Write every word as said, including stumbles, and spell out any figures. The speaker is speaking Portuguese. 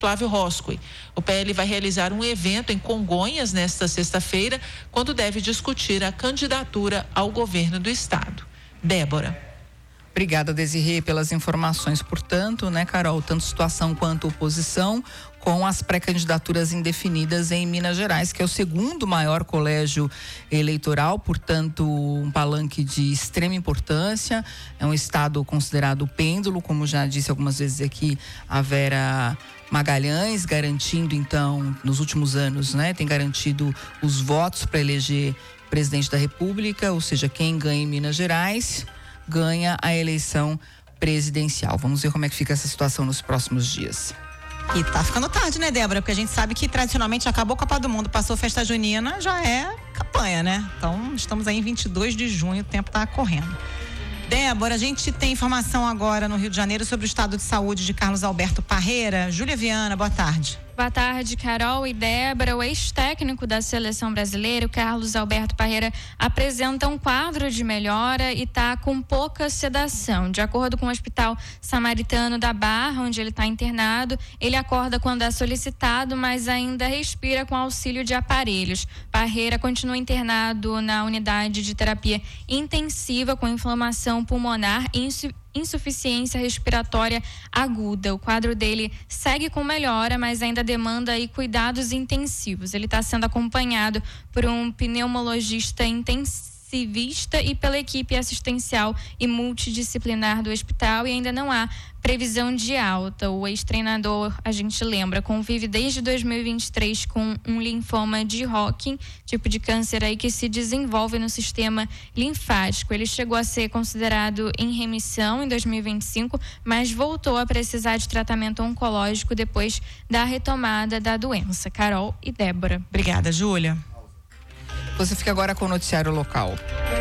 Flávio Roscoe. O P L vai realizar um evento em Congonhas nesta sexta-feira, quando deve discutir a candidatura ao governo do estado. Débora. Obrigada, Desirê, pelas informações. Portanto, né, Carol, tanto situação quanto oposição com as pré-candidaturas indefinidas em Minas Gerais, que é o segundo maior colégio eleitoral, portanto, um palanque de extrema importância. É um estado considerado pêndulo, como já disse algumas vezes aqui a Vera Magalhães, garantindo então, nos últimos anos, né, tem garantido os votos para eleger presidente da República, ou seja, quem ganha em Minas Gerais ganha a eleição presidencial. Vamos ver como é que fica essa situação nos próximos dias. E tá ficando tarde, né, Débora? Porque a gente sabe que tradicionalmente acabou a Copa do Mundo, passou festa junina, já é campanha, né? Então, estamos aí em vinte e dois de junho, o tempo tá correndo. Débora, a gente tem informação agora no Rio de Janeiro sobre o estado de saúde de Carlos Alberto Parreira. Júlia Viana, boa tarde. Boa tarde, Carol e Débora. O ex-técnico da seleção brasileira, o Carlos Alberto Parreira, apresenta um quadro de melhora e está com pouca sedação. De acordo com o Hospital Samaritano da Barra, onde ele está internado, ele acorda quando é solicitado, mas ainda respira com auxílio de aparelhos. Parreira continua internado na unidade de terapia intensiva com inflamação pulmonar e insuficiência respiratória aguda. O quadro dele segue com melhora, mas ainda demanda aí cuidados intensivos. Ele está sendo acompanhado por um pneumologista intensivista e pela equipe assistencial e multidisciplinar do hospital, e ainda não há previsão de alta. O ex-treinador, a gente lembra, convive desde dois mil e vinte e três com um linfoma de Hodgkin, tipo de câncer aí que se desenvolve no sistema linfático. Ele chegou a ser considerado em remissão em dois mil e vinte e cinco, mas voltou a precisar de tratamento oncológico depois da retomada da doença. Carol e Débora. Obrigada, Júlia. Você fica agora com o noticiário local.